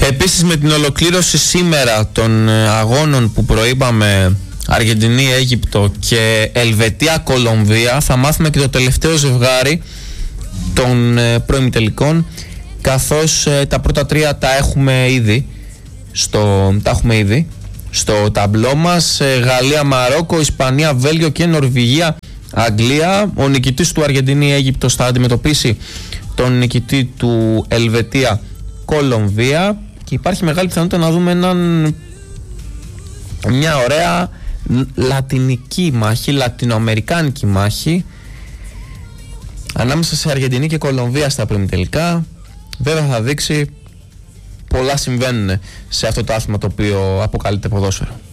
Επίσης, με την ολοκλήρωση σήμερα των αγώνων που προείπαμε, Αργεντινή-Αίγυπτο και Ελβετία-Κολομβία, θα μάθουμε και το τελευταίο ζευγάρι των προημιτελικών, καθώς τα πρώτα τρία τα έχουμε ήδη στο ταμπλό μας. Γαλλία-Μαρόκο, Ισπανία-Βέλγιο και Νορβηγία-Αγγλία. Ο νικητής του Αργεντινή-Αίγυπτος θα αντιμετωπίσει τον νικητή του Ελβετία-Κολομβία και υπάρχει μεγάλη πιθανότητα να δούμε μια ωραία λατινική μάχη, λατινοαμερικάνικη μάχη ανάμεσα σε Αργεντινή και Κολομβία στα προημιτελικά. Βέβαια θα δείξει πολλά συμβαίνουν σε αυτό το άθλημα το οποίο αποκαλείται ποδόσφαιρο.